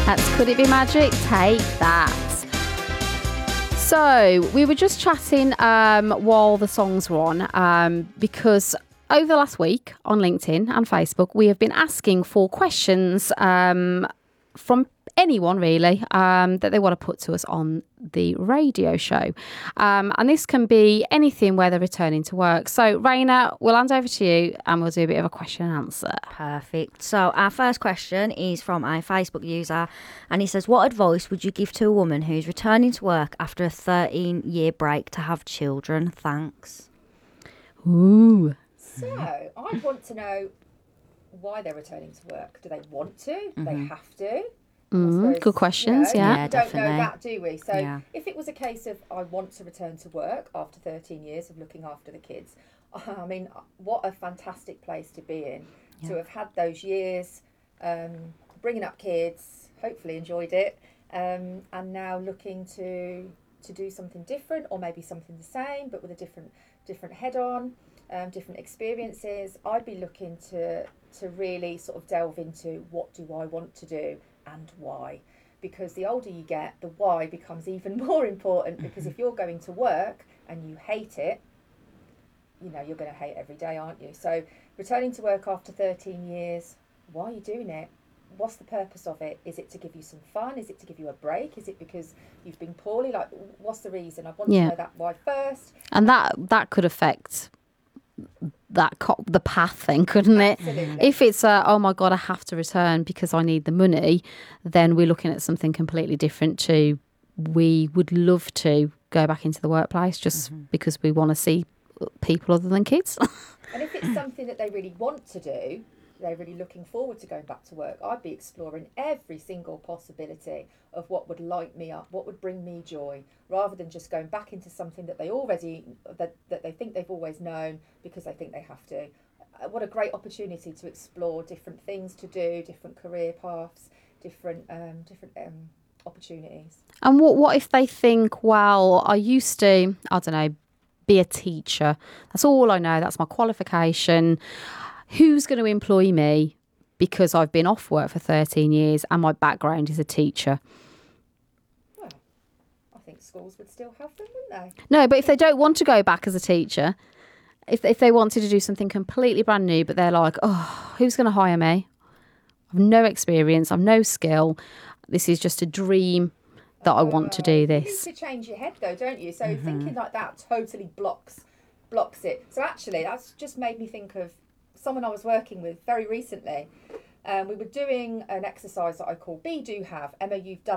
That's Could It Be Magic? Take that. So we were just chatting while the songs were on because over the last week on LinkedIn and Facebook, we have been asking for questions from anyone really that they want to put to us on the radio show. And this can be anything where they're returning to work. So Raina, we'll hand over to you and we'll do a bit of a question and answer. Perfect. So our first question is from a Facebook user and he says, what advice would you give to a woman who's returning to work after a 13-year break to have children? Thanks. Ooh. So I want to know why they're returning to work. Do they want to? Do they have to? Good questions, yeah. We don't know definitely. that, do we? So Yeah. if it was a case of I want to return to work after 13 years of looking after the kids, I mean, what a fantastic place to be in. Yeah. To have had those years, bringing up kids, hopefully enjoyed it, and now looking to do something different or maybe something the same but with a different head on, different experiences. I'd be looking to really sort of delve into what do I want to do and why, because the older you get, the why becomes even more important, because if you're going to work and you hate it, you know you're going to hate every day, aren't you? So returning to work after 13 years, why are you doing it? What's the purpose of it? Is it to give you some fun? Is it to give you a break? Is it because you've been poorly? Like, what's the reason? I want to know that why first. And that could affect the path then, couldn't it? Absolutely. If it's oh my god, I have to return because I need the money, then we're looking at something completely different to we would love to go back into the workplace just because we want to see people other than kids. And if it's something that they really want to do, they're really looking forward to going back to work, I'd be exploring every single possibility of what would light me up, what would bring me joy, rather than just going back into something that they already that they think they've always known because they think they have to. What a great opportunity to explore different things to do, different career paths, different opportunities. And what if they think, well, I used to, I don't know, be a teacher. That's all I know. That's my qualification. Who's going to employ me because I've been off work for 13 years and my background is a teacher? Well, I think schools would still have them, wouldn't they? No, but if they don't want to go back as a teacher, if they wanted to do something completely brand new, but they're like, oh, who's going to hire me? I've no experience. I've no skill. This is just a dream that I want to do this. You need to change your head though, don't you? So thinking like that totally blocks it. So actually, that's just made me think of someone I was working with very recently. We were doing an exercise that I call Be Do Have. Emma, you've done